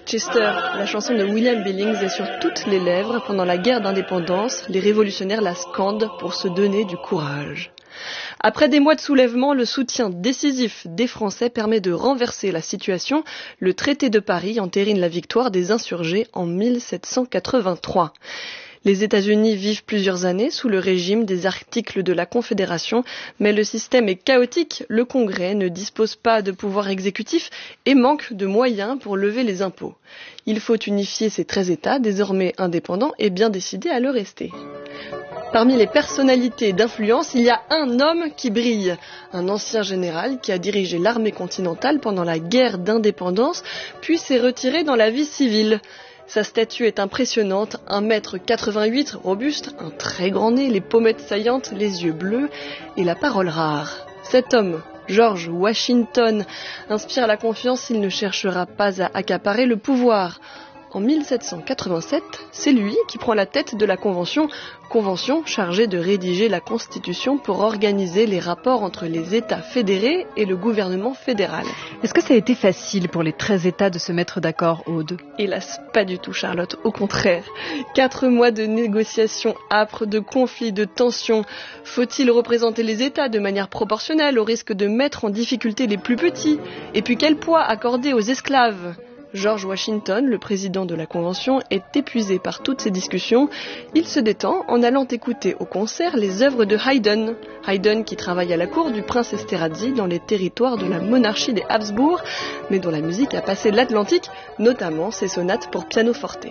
Chester, la chanson de William Billings est sur toutes les lèvres. Pendant la guerre d'indépendance, les révolutionnaires la scandent pour se donner du courage. Après des mois de soulèvement, le soutien décisif des Français permet de renverser la situation. Le traité de Paris entérine la victoire des insurgés en 1783. Les États-Unis vivent plusieurs années sous le régime des articles de la Confédération, mais le système est chaotique. Le Congrès ne dispose pas de pouvoir exécutif et manque de moyens pour lever les impôts. Il faut unifier ces 13 États, désormais indépendants et bien décidés à le rester. Parmi les personnalités d'influence, il y a un homme qui brille, un ancien général qui a dirigé l'armée continentale pendant la guerre d'indépendance, puis s'est retiré dans la vie civile. Sa statue est impressionnante, 1,88 m, robuste, un très grand nez, les pommettes saillantes, les yeux bleus et la parole rare. Cet homme, George Washington, inspire la confiance, il ne cherchera pas à accaparer le pouvoir. En 1787, c'est lui qui prend la tête de la convention chargée de rédiger la Constitution pour organiser les rapports entre les États fédérés et le gouvernement fédéral. Est-ce que ça a été facile pour les 13 États de se mettre d'accord, Aude ? Hélas, pas du tout, Charlotte, au contraire. 4 mois de négociations âpres, de conflits, de tensions. Faut-il représenter les États de manière proportionnelle au risque de mettre en difficulté les plus petits ? Et puis quel poids accorder aux esclaves ? George Washington, le président de la Convention, est épuisé par toutes ces discussions. Il se détend en allant écouter au concert les œuvres de Haydn. Haydn qui travaille à la cour du prince Esterhazy dans les territoires de la monarchie des Habsbourg, mais dont la musique a passé l'Atlantique, notamment ses sonates pour pianoforte.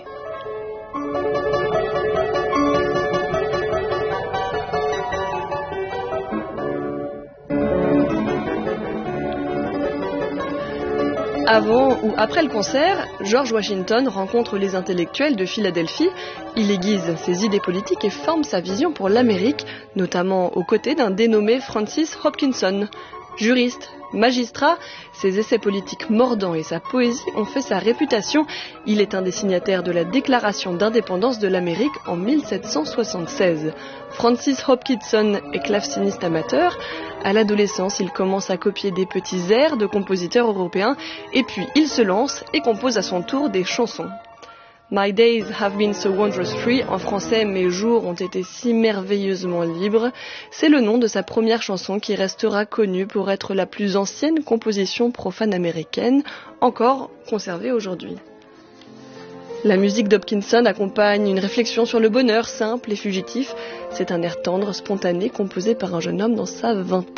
Avant ou après le concert, George Washington rencontre les intellectuels de Philadelphie. Il aiguise ses idées politiques et forme sa vision pour l'Amérique, notamment aux côtés d'un dénommé Francis Hopkinson. Juriste, magistrat, ses essais politiques mordants et sa poésie ont fait sa réputation. Il est un des signataires de la Déclaration d'indépendance de l'Amérique en 1776. Francis Hopkinson est claveciniste amateur. À l'adolescence, il commence à copier des petits airs de compositeurs européens et puis il se lance et compose à son tour des chansons. My days have been so wondrous free, en français, mes jours ont été si merveilleusement libres. C'est le nom de sa première chanson qui restera connue pour être la plus ancienne composition profane américaine, encore conservée aujourd'hui. La musique d'Hopkinson accompagne une réflexion sur le bonheur simple et fugitif. C'est un air tendre, spontané, composé par un jeune homme dans sa vingtaine.